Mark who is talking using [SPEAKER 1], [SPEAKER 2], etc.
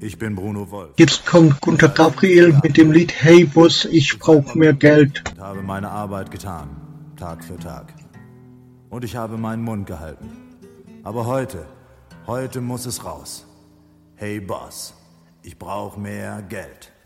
[SPEAKER 1] Ich bin Bruno Wolf.
[SPEAKER 2] Jetzt kommt Gunter Gabriel mit dem Lied Hey Boss, ich brauch mehr Geld.
[SPEAKER 1] Ich habe meine Arbeit getan, Tag für Tag. Und ich habe meinen Mund gehalten. Aber heute muss es raus. Hey Boss, ich brauch mehr Geld.